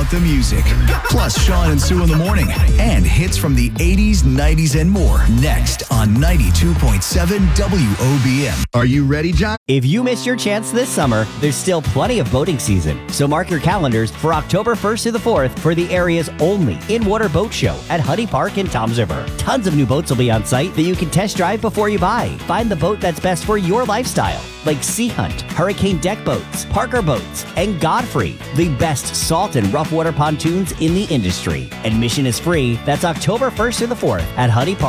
about the music. Plus Sean and Sue in the morning and hits from the 80s, 90s, and more. Next on 92.7 WOBM. Are you ready, John? If you missed your chance this summer, there's still plenty of boating season. So mark your calendars for October 1st through the 4th for the area's only in-water boat show at Huddy Park in Toms River. Tons of new boats will be on site that you can test drive before you buy. Find the boat that's best for your lifestyle, like Sea Hunt, Hurricane Deck Boats, Parker Boats, and Godfrey, the best salt and rough water pontoons in the industry. Admission is free. That's October 1st through the 4th at Huddy Park